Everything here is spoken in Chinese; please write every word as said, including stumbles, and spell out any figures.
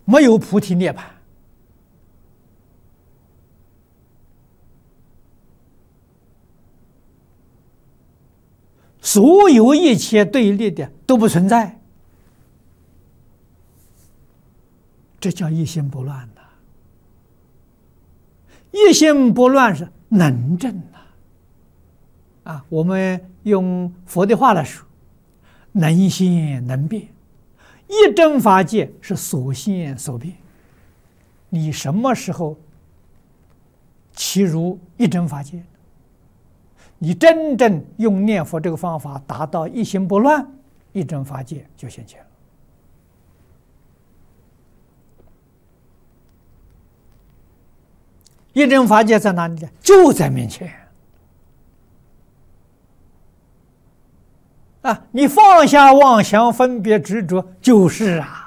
没有菩提涅槃。所有一切对立的都不存在，这叫一心不乱呐。一心不乱是能证呐。啊，我们用佛的话来说，能现能变。一真法界是所现所变。你什么时候契入一真法界？你真正用念佛这个方法达到一心不乱，一真法界就现前了。一真法界在哪里呢？就在面前。啊，你放下妄想分别执着，就是啊。